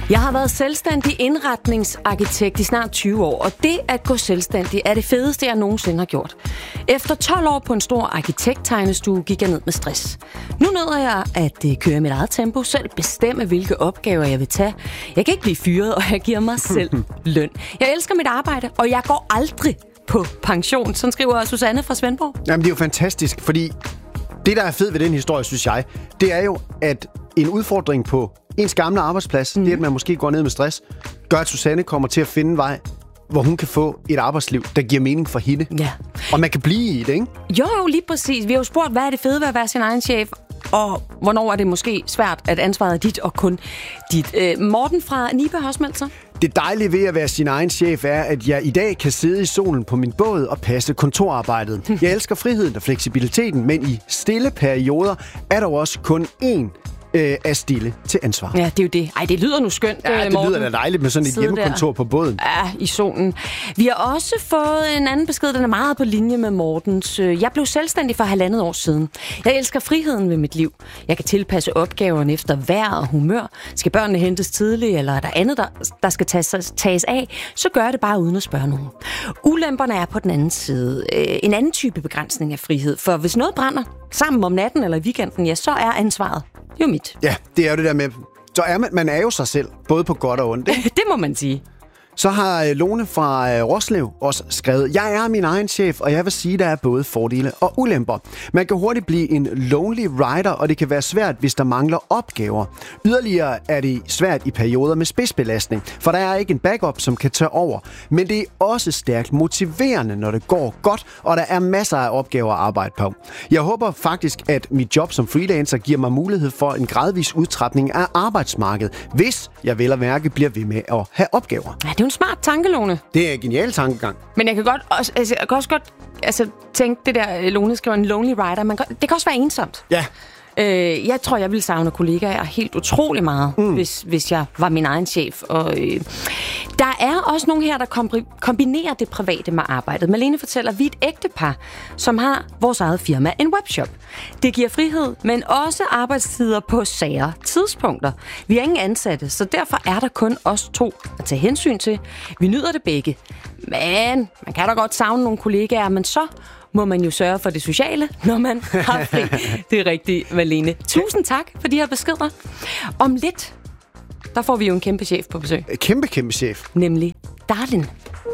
Jeg har været selvstændig indretningsarkitekt i snart 20 år, og det at gå selvstændig er det fedeste, jeg nogensinde har gjort. Efter 12 år på en stor arkitekttegnestue gik jeg ned med stress. Nu nøder jeg at køre mit eget tempo, selv bestemme, hvilke opgaver jeg vil tage. Jeg kan ikke blive fyret, og jeg giver mig selv løn. Jeg elsker mit arbejde, og jeg går aldrig på pension. Sådan skriver Susanne fra Svendborg. Jamen, det er jo fantastisk, fordi det, der er fedt ved den historie, synes jeg, det er jo, at en udfordring på ens gamle arbejdsplads, det at man måske går ned med stress, gør, at Susanne kommer til at finde en vej, hvor hun kan få et arbejdsliv, der giver mening for hende. Ja. Og man kan blive i det, ikke? Jo, lige præcis. Vi har jo spurgt, hvad er det fede ved at være sin egen chef, og hvornår er det måske svært, at ansvaret er dit og kun dit. Morten fra Nibe har også meldt sig. Det dejlige ved at være sin egen chef er, at jeg i dag kan sidde i solen på min båd og passe kontorarbejdet. Jeg elsker friheden og fleksibiliteten, men i stille perioder er der jo også kun én af stille til ansvar. Ja, det er jo det. Ej, det lyder nu skønt, Ja, det Morten. lyder da dejligt med sådan et hjemmekontor på båden. Ja, i solen. Vi har også fået en anden besked, den er meget på linje med Mortens. Jeg blev selvstændig for 1,5 år siden. Jeg elsker friheden ved mit liv. Jeg kan tilpasse opgaverne efter vejr og humør. Skal børnene hentes tidligt, eller er der andet, der skal tages af, så gør det bare uden at spørge nogen. Ulemperne er på den anden side. En anden type begrænsning af frihed. For hvis noget brænder sammen om natten eller i weekenden, ja, så er ansvaret jo mit. Ja, det er jo det der med, så er man er jo sig selv, både på godt og ondt. Det må man sige. Så har Lone fra Roslev også skrevet, jeg er min egen chef, og jeg vil sige, der er både fordele og ulemper. Man kan hurtigt blive en lonely rider, og det kan være svært, hvis der mangler opgaver. Yderligere er det svært i perioder med spidsbelastning, for der er ikke en backup, som kan tage over. Men det er også stærkt motiverende, når det går godt, og der er masser af opgaver at arbejde på. Jeg håber faktisk, at mit job som freelancer giver mig mulighed for en gradvis udtrapning af arbejdsmarkedet, hvis jeg vel at mærke bliver ved med at have opgaver. Ja, det er jo en smart tanke, Lone. Det er en genial tankegang. Men jeg kan også godt tænke, det der, Lone skriver, en lonely rider, det kan også være ensomt. Ja. Jeg tror, jeg ville savne kollegaer helt utrolig meget, hvis jeg var min egen chef. Og der er også nogen her, der kombinerer det private med arbejdet. Malene fortæller, at vi er et ægtepar, som har vores eget firma, en webshop. Det giver frihed, men også arbejdstider på sære tidspunkter. Vi er ingen ansatte, så derfor er der kun os to at tage hensyn til. Vi nyder det begge. Men man kan da godt savne nogle kollegaer, men så må man jo sørge for det sociale, når man har fri. Det er rigtigt, Malene. Tusind tak for de her beskeder. Om lidt, der får vi jo en kæmpe chef på besøg. Kæmpe chef. Nemlig Darlin.